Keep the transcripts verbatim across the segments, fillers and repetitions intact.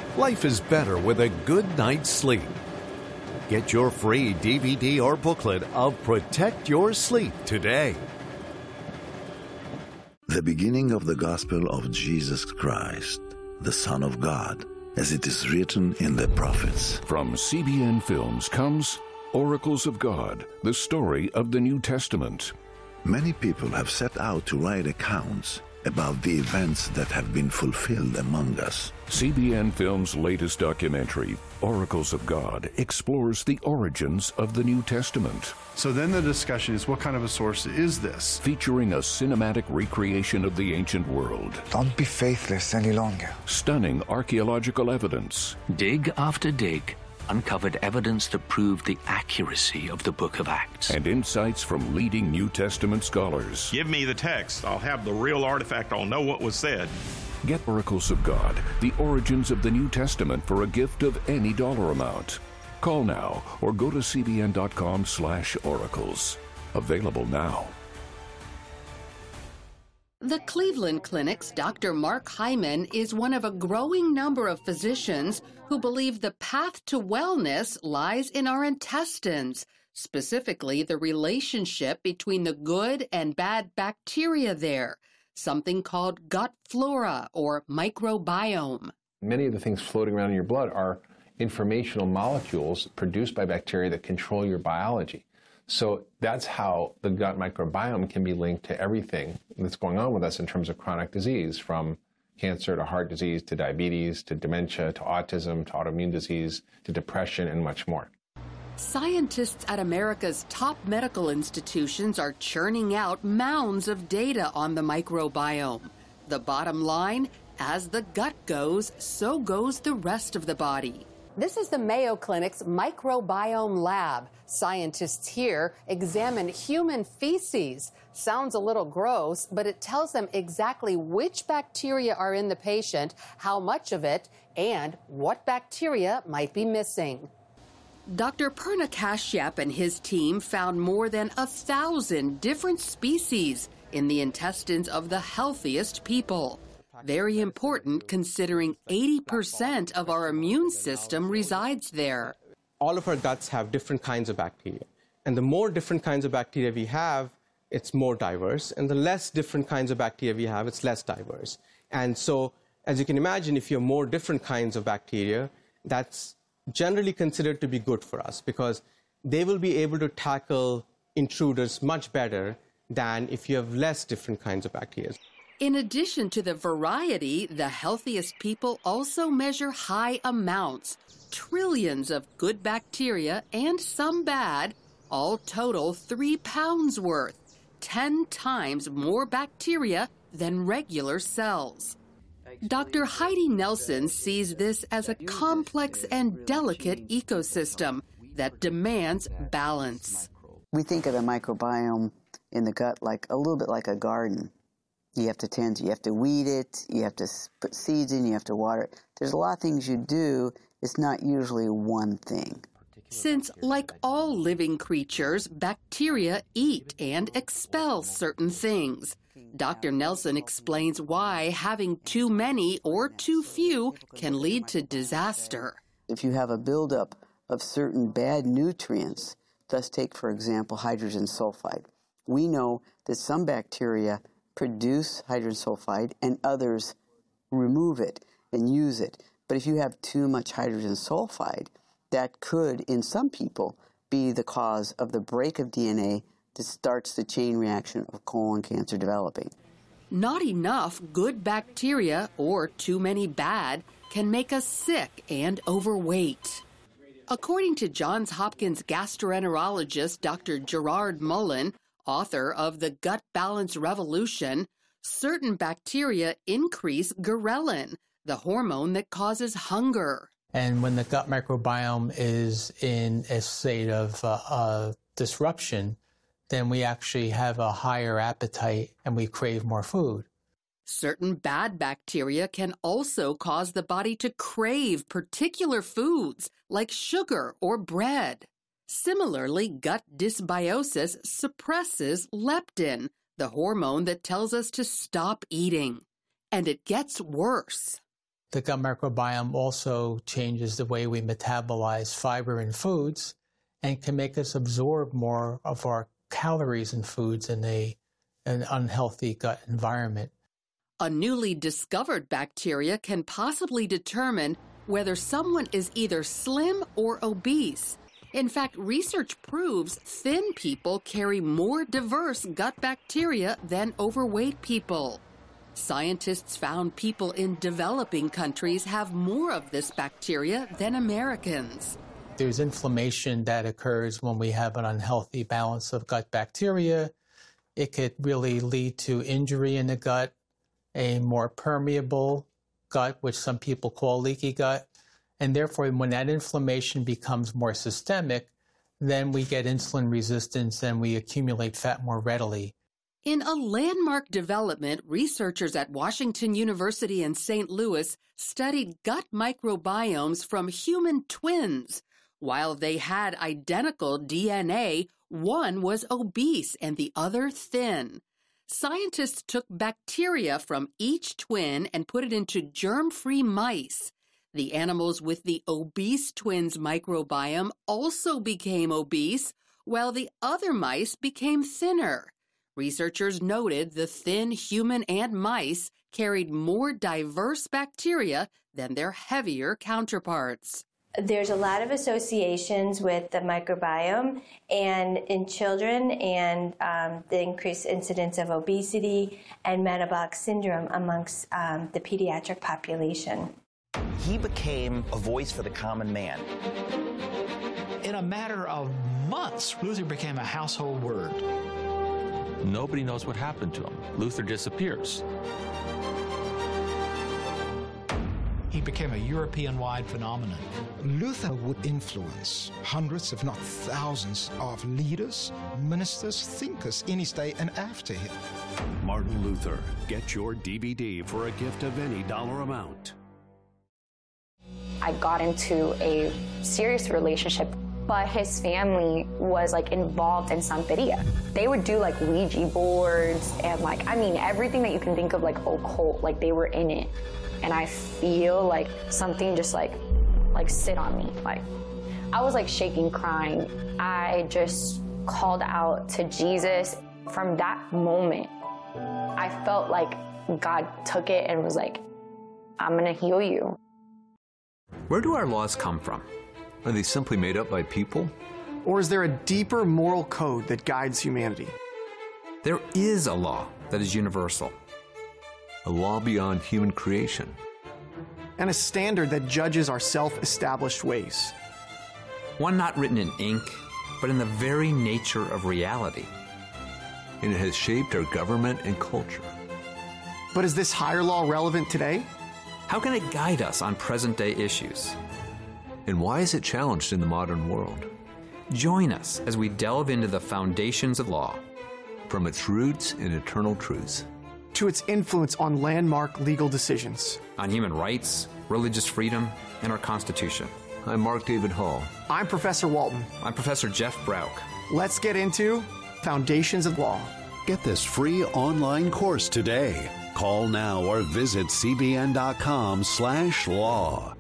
Life is better with a good night's sleep. Get your free D V D or booklet of Protect Your Sleep today. The beginning of the gospel of Jesus Christ, the Son of God, as it is written in the prophets. From C B N Films comes Oracles of God, the story of the New Testament. Many people have set out to write accounts about the events that have been fulfilled among us. C B N Films' latest documentary, Oracles of God, explores the origins of the New Testament. So then the discussion is, what kind of a source is this? Featuring a cinematic recreation of the ancient world. Don't be faithless any longer. Stunning archaeological evidence. Dig after dig uncovered evidence that proved the accuracy of the Book of Acts. And insights from leading New Testament scholars. Give me the text. I'll have the real artifact. I'll know what was said. Get Oracles of God, the origins of the New Testament for a gift of any dollar amount. Call now or go to cbn.com slash oracles. Available now. The Cleveland Clinic's Doctor Mark Hyman is one of a growing number of physicians who believe the path to wellness lies in our intestines, specifically the relationship between the good and bad bacteria there, something called gut flora or microbiome. Many of the things floating around in your blood are informational molecules produced by bacteria that control your biology. So that's how the gut microbiome can be linked to everything that's going on with us in terms of chronic disease, from cancer to heart disease to diabetes to dementia to autism to autoimmune disease to depression and much more. Scientists at America's top medical institutions are churning out mounds of data on the microbiome. The bottom line, as the gut goes, so goes the rest of the body. This is the Mayo Clinic's microbiome lab. Scientists here examine human feces. Sounds a little gross, but it tells them exactly which bacteria are in the patient, how much of it, and what bacteria might be missing. Doctor Purna Kashyap and his team found more than a thousand different species in the intestines of the healthiest people. Very important considering eighty percent of our immune system resides there. All of our guts have different kinds of bacteria. And the more different kinds of bacteria we have, it's more diverse. And the less different kinds of bacteria we have, it's less diverse. And so, as you can imagine, if you have more different kinds of bacteria, that's generally considered to be good for us because they will be able to tackle intruders much better than if you have less different kinds of bacteria. In addition to the variety, the healthiest people also measure high amounts. Trillions of good bacteria and some bad, all total three pounds worth, ten times more bacteria than regular cells. Doctor Heidi Nelson sees this as a complex and delicate ecosystem that demands balance. We think of the microbiome in the gut like a little bit like a garden. You have to tend to, you have to weed it, you have to put seeds in, you have to water it. There's a lot of things you do. It's not usually one thing. Since, like all living creatures, bacteria eat and expel certain things. Doctor Nelson explains why having too many or too few can lead to disaster. If you have a buildup of certain bad nutrients, thus take, for example, hydrogen sulfide, we know that some bacteria produce hydrogen sulfide and others remove it and use it. But if you have too much hydrogen sulfide, that could, in some people, be the cause of the break of D N A that starts the chain reaction of colon cancer developing. Not enough good bacteria or too many bad can make us sick and overweight. According to Johns Hopkins gastroenterologist Doctor Gerard Mullen, author of The Gut Balance Revolution, certain bacteria increase ghrelin, the hormone that causes hunger. And when the gut microbiome is in a state of uh, uh, disruption, then we actually have a higher appetite and we crave more food. Certain bad bacteria can also cause the body to crave particular foods like sugar or bread. Similarly, gut dysbiosis suppresses leptin, the hormone that tells us to stop eating. And it gets worse. The gut microbiome also changes the way we metabolize fiber in foods and can make us absorb more of our calories in foods in a, an unhealthy gut environment. A newly discovered bacteria can possibly determine whether someone is either slim or obese. In fact, research proves thin people carry more diverse gut bacteria than overweight people. Scientists found people in developing countries have more of this bacteria than Americans. There's inflammation that occurs when we have an unhealthy balance of gut bacteria. It could really lead to injury in the gut, a more permeable gut, which some people call leaky gut. And therefore, when that inflammation becomes more systemic, then we get insulin resistance and we accumulate fat more readily. In a landmark development, researchers at Washington University in Saint Louis studied gut microbiomes from human twins. While they had identical D N A, one was obese and the other thin. Scientists took bacteria from each twin and put it into germ-free mice. The animals with the obese twins microbiome also became obese, while the other mice became thinner. Researchers noted the thin human and mice carried more diverse bacteria than their heavier counterparts. There's a lot of associations with the microbiome and in children and um, the increased incidence of obesity and metabolic syndrome amongst um, the pediatric population. He became a voice for the common man. In a matter of months, Luther became a household word. Nobody knows what happened to him. Luther disappears. He became a European-wide phenomenon. Luther would influence hundreds, if not thousands, of leaders, ministers, thinkers in his day and after him. Martin Luther. Get your D V D for a gift of any dollar amount. I got into a serious relationship, but his family was like involved in Santeria. They would do like Ouija boards and like, I mean, everything that you can think of like occult, like they were in it. And I feel like something just like, like sit on me. Like I was like shaking, crying. I just called out to Jesus. From that moment, I felt like God took it and was like, I'm gonna heal you. Where do our laws come from? Are they simply made up by people? Or is there a deeper moral code that guides humanity? There is a law that is universal. A law beyond human creation. And a standard that judges our self-established ways. One not written in ink, but in the very nature of reality. And it has shaped our government and culture. But is this higher law relevant today? How can it guide us on present-day issues? And why is it challenged in the modern world? Join us as we delve into the foundations of law. From its roots and eternal truths. To its influence on landmark legal decisions. On human rights, religious freedom, and our Constitution. I'm Mark David Hall. I'm Professor Walton. I'm Professor Jeff Brauch. Let's get into Foundations of Law. Get this free online course today. Call now or visit cbn.com slash law.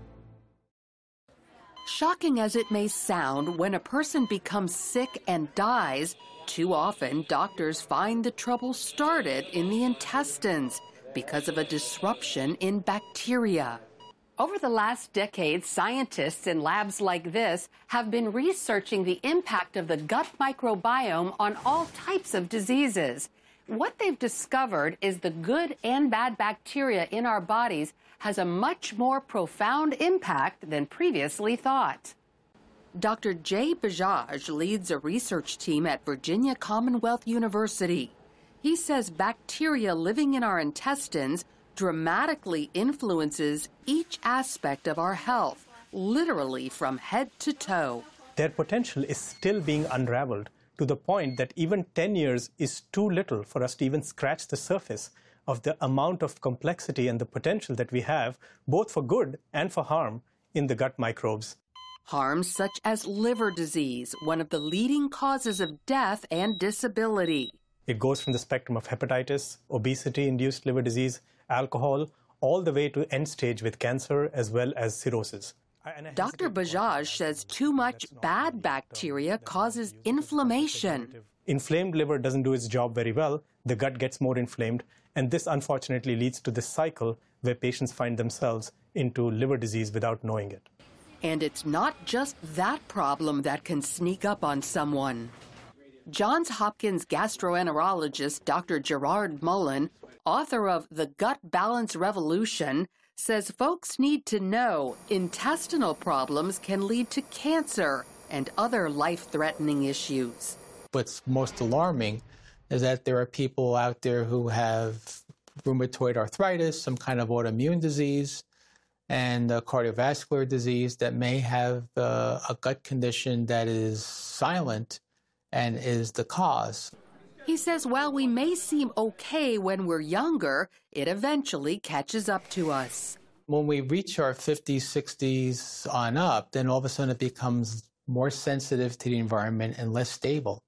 Shocking as it may sound, when a person becomes sick and dies, too often doctors find the trouble started in the intestines because of a disruption in bacteria. Over the last decade, scientists in labs like this have been researching the impact of the gut microbiome on all types of diseases. What they've discovered is the good and bad bacteria in our bodies has a much more profound impact than previously thought. Doctor Jay Bajaj leads a research team at Virginia Commonwealth University. He says bacteria living in our intestines dramatically influences each aspect of our health, literally from head to toe. Their potential is still being unraveled to the point that even ten years is too little for us to even scratch the surface of the amount of complexity and the potential that we have, both for good and for harm, in the gut microbes. Harms such as liver disease, one of the leading causes of death and disability. It goes from the spectrum of hepatitis, obesity-induced liver disease, alcohol, all the way to end stage with cancer as well as cirrhosis. Doctor Bajaj says too much bad bacteria causes inflammation. Inflamed liver doesn't do its job very well. The gut gets more inflamed. And this unfortunately leads to this cycle where patients find themselves into liver disease without knowing it. And it's not just that problem that can sneak up on someone. Johns Hopkins gastroenterologist Doctor Gerard Mullen, author of The Gut Balance Revolution, says folks need to know intestinal problems can lead to cancer and other life-threatening issues. What's most alarming is that there are people out there who have rheumatoid arthritis, some kind of autoimmune disease, and a cardiovascular disease that may have uh, a gut condition that is silent and is the cause. He says while we may seem okay when we're younger, it eventually catches up to us. When we reach our fifties, sixties on up, then all of a sudden it becomes more sensitive to the environment and less stable.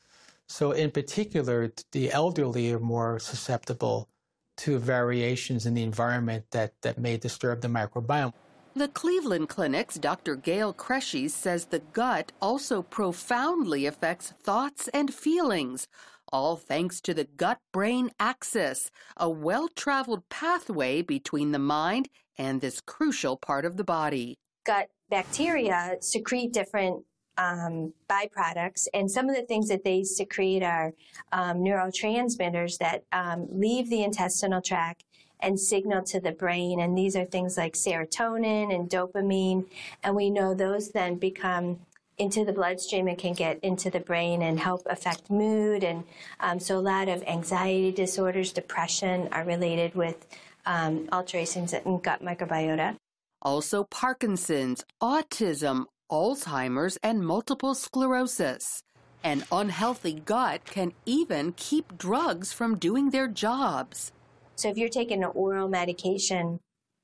So in particular, the elderly are more susceptible to variations in the environment that, that may disturb the microbiome. The Cleveland Clinic's Doctor Gail Kresge says the gut also profoundly affects thoughts and feelings, all thanks to the gut-brain axis, a well-traveled pathway between the mind and this crucial part of the body. Gut bacteria secrete different um, byproducts, and some of the things that they secrete are um, neurotransmitters that um, leave the intestinal tract and signal to the brain, and these are things like serotonin and dopamine, and we know those then become into the bloodstream and can get into the brain and help affect mood, and um, so a lot of anxiety disorders, depression are related with um, alterations in gut microbiota. Also Parkinson's, autism, Alzheimer's, and multiple sclerosis. An unhealthy gut can even keep drugs from doing their jobs. So if you're taking an oral medication,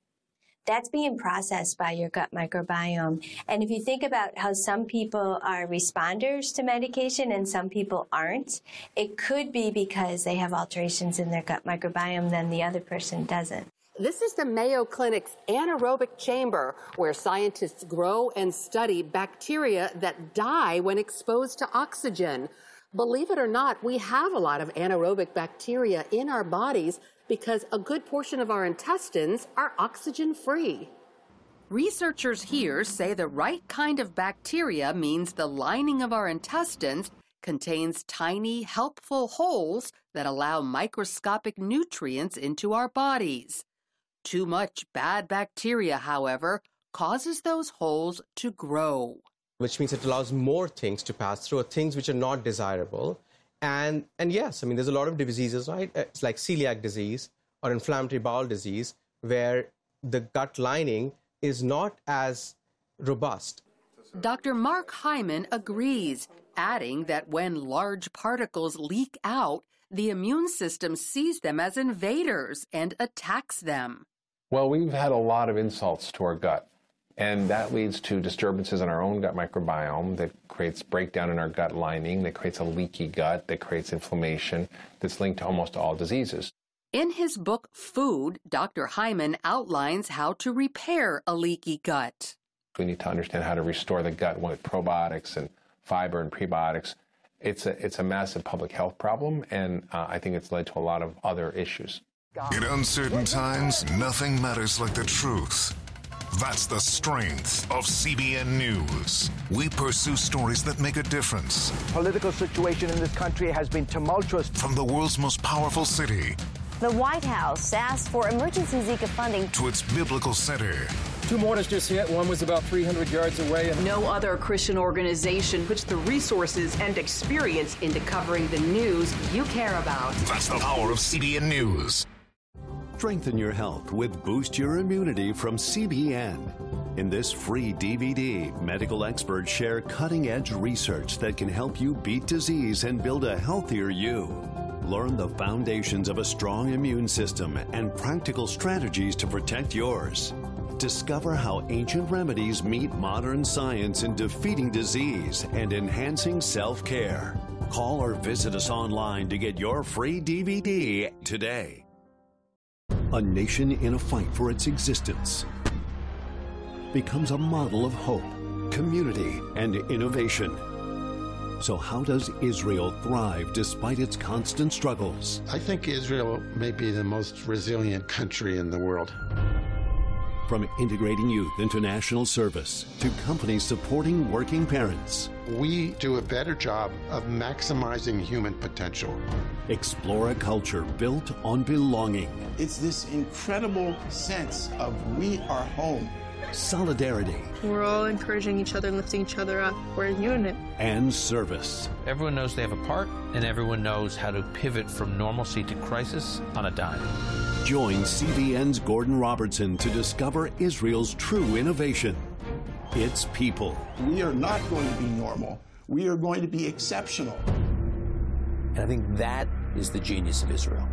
that's being processed by your gut microbiome. And if you think about how some people are responders to medication and some people aren't, it could be because they have alterations in their gut microbiome than the other person doesn't. This is the Mayo Clinic's anaerobic chamber, where scientists grow and study bacteria that die when exposed to oxygen. Believe it or not, we have a lot of anaerobic bacteria in our bodies because a good portion of our intestines are oxygen-free. Researchers here say the right kind of bacteria means the lining of our intestines contains tiny, helpful holes that allow microscopic nutrients into our bodies. Too much bad bacteria, however, causes those holes to grow. Which means it allows more things to pass through, things which are not desirable. And, and yes, I mean, there's a lot of diseases, right? It's like celiac disease or inflammatory bowel disease, where the gut lining is not as robust. Doctor Mark Hyman agrees, adding that when large particles leak out, the immune system sees them as invaders and attacks them. Well, we've had a lot of insults to our gut, and that leads to disturbances in our own gut microbiome that creates breakdown in our gut lining, that creates a leaky gut, that creates inflammation that's linked to almost all diseases. In his book, Food, Doctor Hyman outlines how to repair a leaky gut. We need to understand how to restore the gut with probiotics and fiber and prebiotics. It's a, it's a massive public health problem, and uh, I think it's led to a lot of other issues. In uncertain times, nothing matters like the truth. That's the strength of C B N News. We pursue stories that make a difference. Political situation in this country has been tumultuous. From the world's most powerful city. The White House asked for emergency Zika funding. To its biblical center. Two mortars just hit. One was about three hundred yards away. No other Christian organization puts the resources and experience into covering the news you care about. That's the power of C B N News. Strengthen your health with Boost Your Immunity from C B N. In this free D V D, medical experts share cutting-edge research that can help you beat disease and build a healthier you. Learn the foundations of a strong immune system and practical strategies to protect yours. Discover how ancient remedies meet modern science in defeating disease and enhancing self-care. Call or visit us online to get your free D V D today. a nation in a fight for its existence, becomes a model of hope, community, and innovation. So how does Israel thrive despite its constant struggles? I think Israel may be the most resilient country in the world. From integrating youth into national service to companies supporting working parents. We do a better job of maximizing human potential. Explore a culture built on belonging. It's this incredible sense of we are home. Solidarity. We're all encouraging each other and lifting each other up. We're a unit. And service. Everyone knows they have a part, and everyone knows how to pivot from normalcy to crisis on a dime. Join C B N's Gordon Robertson to discover Israel's true innovation. Its people. We are not going to be normal. We are going to be exceptional. And I think that is the genius of Israel.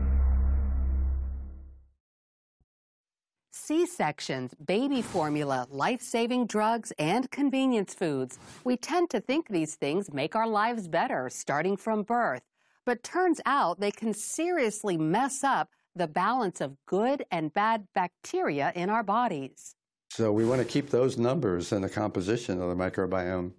C-sections, baby formula, life-saving drugs, and convenience foods. We tend to think these things make our lives better, starting from birth. But turns out they can seriously mess up the balance of good and bad bacteria in our bodies. So we want to keep those numbers and the composition of the microbiome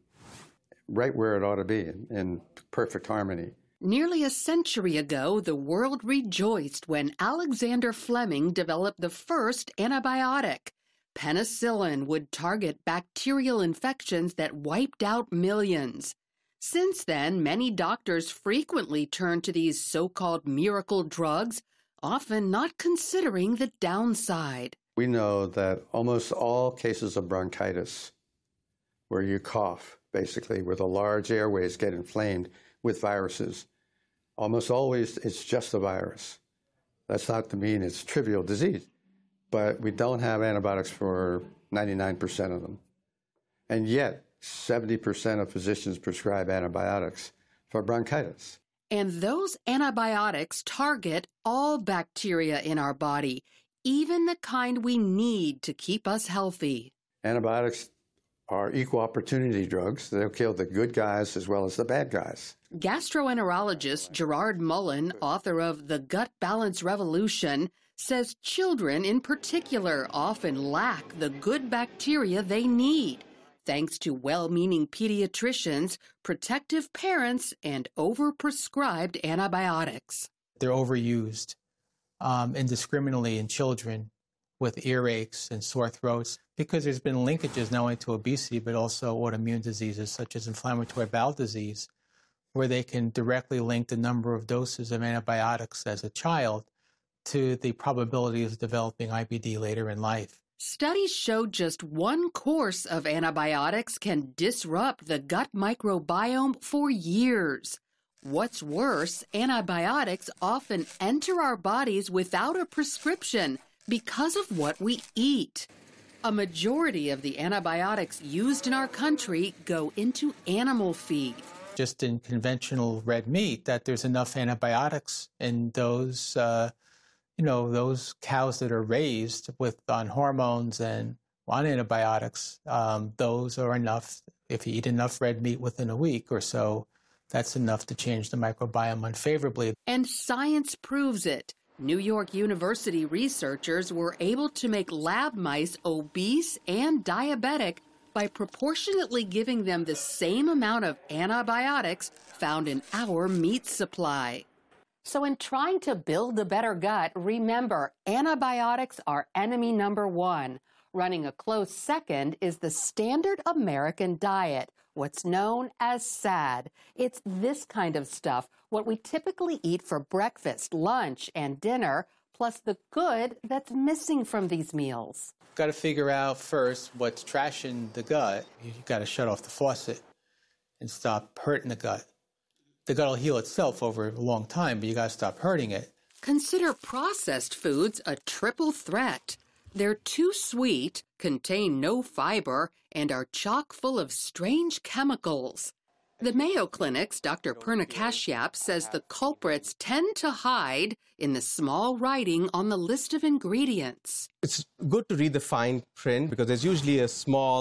right where it ought to be, in, in perfect harmony. Nearly a century ago, the world rejoiced when Alexander Fleming developed the first antibiotic. Penicillin would target bacterial infections that wiped out millions. Since then, many doctors frequently turn to these so-called miracle drugs, often not considering the downside. We know that almost all cases of bronchitis, where you cough, basically, where the large airways get inflamed with viruses, almost always it's just a virus. That's not to mean it's trivial disease, but we don't have antibiotics for ninety-nine percent of them. And yet, seventy percent of physicians prescribe antibiotics for bronchitis. And those antibiotics target all bacteria in our body, even the kind we need to keep us healthy. Antibiotics are equal opportunity drugs. They'll kill the good guys as well as the bad guys. Gastroenterologist Gerard Mullen, author of The Gut Balance Revolution, says children in particular often lack the good bacteria they need, thanks to well-meaning pediatricians, protective parents, and overprescribed antibiotics. They're overused um, indiscriminately in children with earaches and sore throats because there's been linkages not only to obesity but also autoimmune diseases such as inflammatory bowel disease, where they can directly link the number of doses of antibiotics as a child to the probability of developing I B D later in life. Studies show just one course of antibiotics can disrupt the gut microbiome for years. What's worse, antibiotics often enter our bodies without a prescription because of what we eat. A majority of the antibiotics used in our country go into animal feed. Just in conventional red meat, that there's enough antibiotics in those, uh, you know, those cows that are raised with on hormones and on antibiotics. Um, those are enough. If you eat enough red meat within a week or so, that's enough to change the microbiome unfavorably. And science proves it. New York University researchers were able to make lab mice obese and diabetic by proportionately giving them the same amount of antibiotics found in our meat supply. So in trying to build a better gut, remember, antibiotics are enemy number one. Running a close second is the standard American diet, what's known as S A D. It's this kind of stuff, what we typically eat for breakfast, lunch, and dinner, plus the good that's missing from these meals. Got to figure out first what's trashing the gut. You got to shut off the faucet and stop hurting the gut. The gut will heal itself over a long time, but you got to stop hurting it. Consider processed foods a triple threat. They're too sweet, contain no fiber, and are chock full of strange chemicals. The Mayo Clinic's Doctor Purna Kashyap says the culprits tend to hide in the small writing on the list of ingredients. It's good to read the fine print because there's usually a small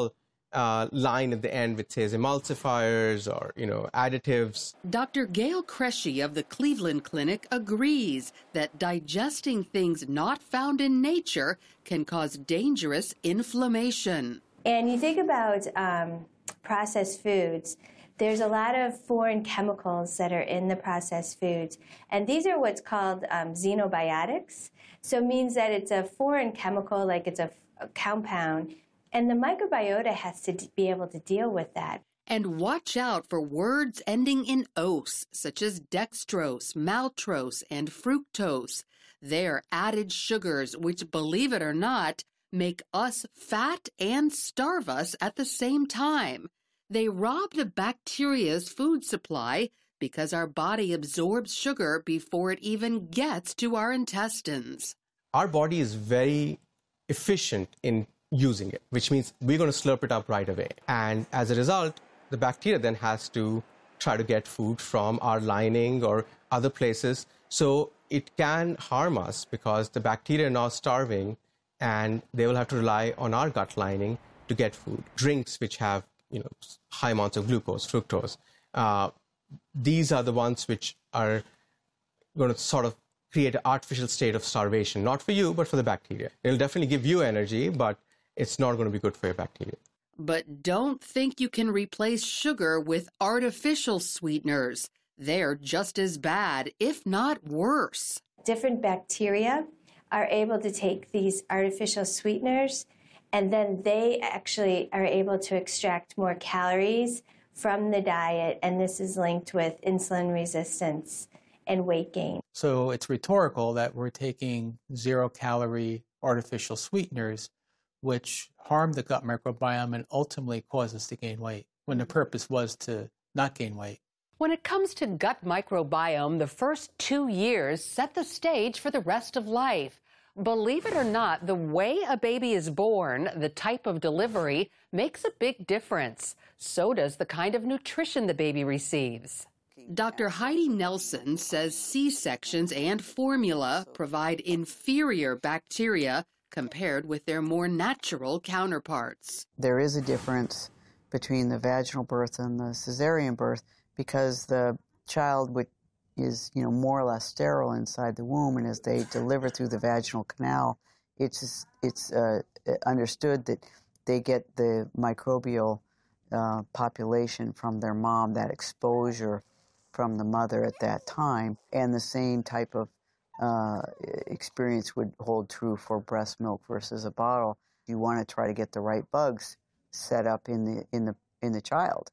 uh, line at the end which says emulsifiers or, you know, additives. Doctor Gail Cresci of the Cleveland Clinic agrees that digesting things not found in nature can cause dangerous inflammation. And you think about um, processed foods, there's a lot of foreign chemicals that are in the processed foods. And these are what's called um, xenobiotics. So it means that it's a foreign chemical, like it's a, a compound. And the microbiota has to be able to deal with that. And watch out for words ending in ose, such as dextrose, maltose, and fructose. They're added sugars, which, believe it or not, make us fat and starve us at the same time. They rob the bacteria's food supply because our body absorbs sugar before it even gets to our intestines. Our body is very efficient in using it, which means we're going to slurp it up right away. And as a result, the bacteria then has to try to get food from our lining or other places. So it can harm us because the bacteria are now starving and they will have to rely on our gut lining to get food. Drinks which have, you know, high amounts of glucose, fructose, uh, these are the ones which are going to sort of create an artificial state of starvation, not for you, but for the bacteria. It'll definitely give you energy, but it's not going to be good for your bacteria. But don't think you can replace sugar with artificial sweeteners. They're just as bad, if not worse. Different bacteria are able to take these artificial sweeteners, and then they actually are able to extract more calories from the diet, and this is linked with insulin resistance and weight gain. So it's rhetorical that we're taking zero-calorie artificial sweeteners, which harm the gut microbiome and ultimately cause us to gain weight, when the purpose was to not gain weight. When it comes to gut microbiome, the first two years set the stage for the rest of life. Believe it or not, the way a baby is born, the type of delivery, makes a big difference. So does the kind of nutrition the baby receives. Doctor Heidi Nelson says C-sections and formula provide inferior bacteria compared with their more natural counterparts. There is a difference between the vaginal birth and the cesarean birth because the child would, is, you know, more or less sterile inside the womb, and as they deliver through the vaginal canal, it's it's uh, understood that they get the microbial uh, population from their mom, that exposure from the mother at that time, and the same type of uh, experience would hold true for breast milk versus a bottle. You want to try to get the right bugs set up in the in the in the child.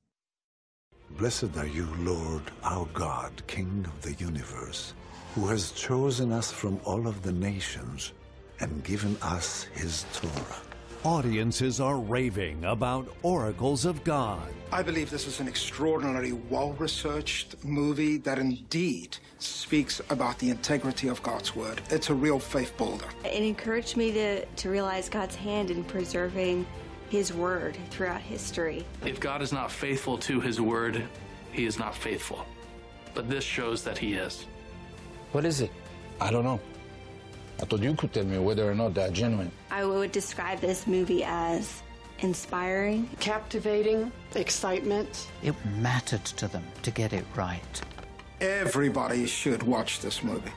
Blessed are you, Lord, our God, King of the universe, who has chosen us from all of the nations and given us his Torah. Audiences are raving about Oracles of God. I believe this is an extraordinarily well-researched movie that indeed speaks about the integrity of God's word. It's a real faith builder. It encouraged me to, to realize God's hand in preserving his word throughout history. If God is not faithful to his word, he is not faithful. But this shows that he is. What is it? I don't know. I thought you could tell me whether or not they're genuine. I would describe this movie as inspiring, captivating, excitement. It mattered to them to get it right. Everybody should watch this movie.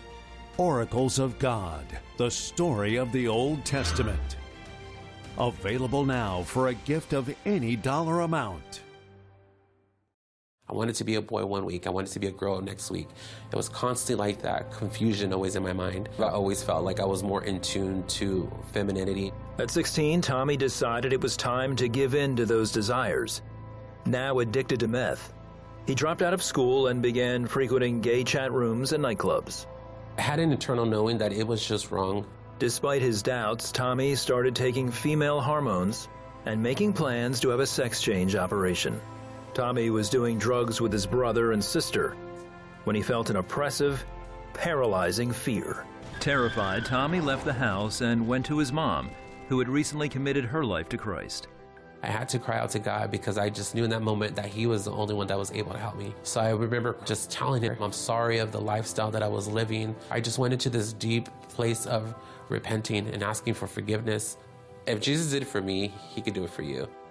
Oracles of God, the story of the Old Testament. Available now for a gift of any dollar amount. I wanted to be a boy one week. I wanted to be a girl next week. It was constantly like that, confusion always in my mind. I always felt like I was more in tune to femininity. At sixteen, Tommy decided it was time to give in to those desires. Now addicted to meth, he dropped out of school and began frequenting gay chat rooms and nightclubs. I had an internal knowing that it was just wrong. Despite his doubts, Tommy started taking female hormones and making plans to have a sex change operation. Tommy was doing drugs with his brother and sister when he felt an oppressive, paralyzing fear. Terrified, Tommy left the house and went to his mom, who had recently committed her life to Christ. I had to cry out to God because I just knew in that moment that he was the only one that was able to help me. So I remember just telling him I'm sorry of the lifestyle that I was living. I just went into this deep place of repenting and asking for forgiveness. If Jesus did it for me, he could do it for you.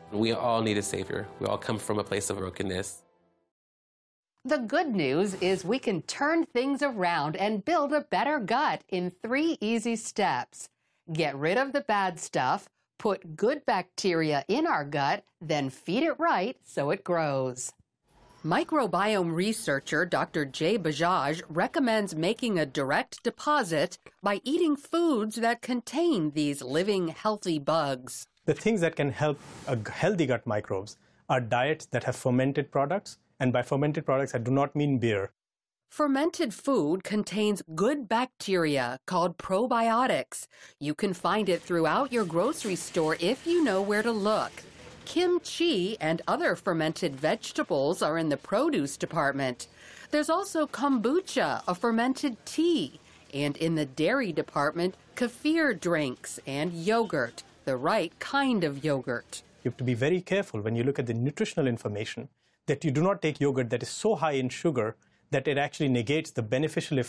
We all need a savior. We all come from a place of brokenness. The good news is we can turn things around and build a better gut in three easy steps. Get rid of the bad stuff, put good bacteria in our gut, then feed it right so it grows. Microbiome researcher Doctor Jay Bajaj recommends making a direct deposit by eating foods that contain these living, healthy bugs. The things that can help a healthy gut microbes are diets that have fermented products, and by fermented products I do not mean beer. Fermented food contains good bacteria called probiotics. You can find it throughout your grocery store if you know where to look. Kimchi and other fermented vegetables are in the produce department. There's also kombucha, a fermented tea, and in the dairy department, kefir drinks and yogurt, the right kind of yogurt. You have to be very careful when you look at the nutritional information that you do not take yogurt that is so high in sugar that it actually negates the beneficial effects